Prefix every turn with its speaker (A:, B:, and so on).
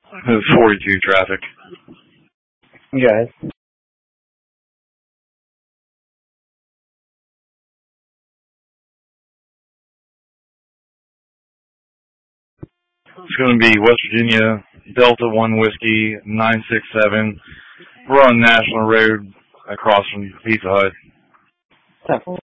A: It's 42 traffic.
B: Yes.
A: It's going to be West Virginia, Delta 1 Whiskey, 967. We're on National Road across from Pizza Hut.